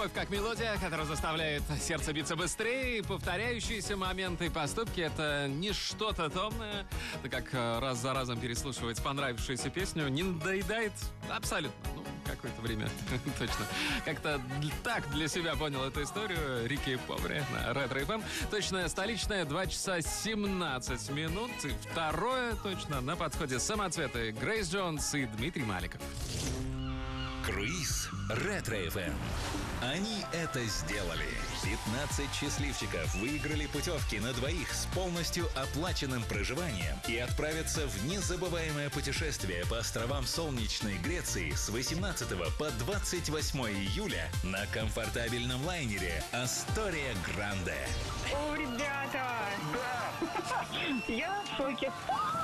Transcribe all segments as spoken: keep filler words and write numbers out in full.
Любовь как мелодия, которая заставляет сердце биться быстрее. Повторяющиеся моменты и поступки — это не что-то томное. Это как раз за разом переслушивать понравившуюся песню не надоедает абсолютно. Ну, какое-то время точно. Как-то так для себя понял эту историю Рики Поври на Ретро эф эм. Точно столичная, два часа семнадцать минут. И второе точно на подходе самоцветы Грейс Джонс и Дмитрий Маликов. Круиз Ретро эф эм. Они это сделали. пятнадцать счастливчиков выиграли путевки на двоих с полностью оплаченным проживанием и отправятся в незабываемое путешествие по островам солнечной Греции с восемнадцатого по двадцать восьмое июля на комфортабельном лайнере «Астория Гранде». О, ребята! Да! Я в шоке.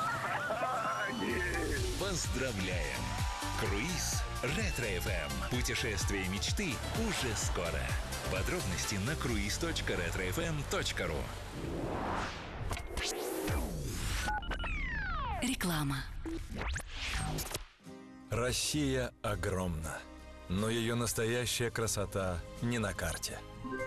Поздравляем! Круиз Ретро эф эм. Путешествие мечты уже скоро. Подробности на круиз точка ретро эф эм точка ру. Реклама. Россия огромна, но ее настоящая красота не на карте.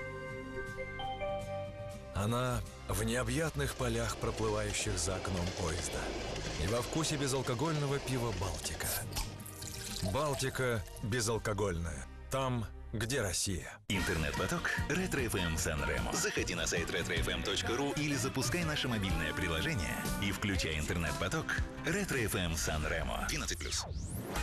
Она в необъятных полях, проплывающих за окном поезда, и во вкусе безалкогольного пива «Балтика». «Балтика» безалкогольная. Там, где Россия. Интернет-поток Ретро эф эм Сан-Ремо. Заходи на сайт ретро эф эм точка ру или запускай наше мобильное приложение и включай интернет-поток Ретро эф эм Сан-Ремо. двенадцать плюс.